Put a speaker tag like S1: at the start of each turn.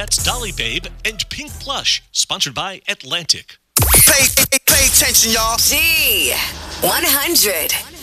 S1: That's Dolly Babe and Pink Plush, sponsored by Atlantic.
S2: Pay attention, y'all.
S3: Z100.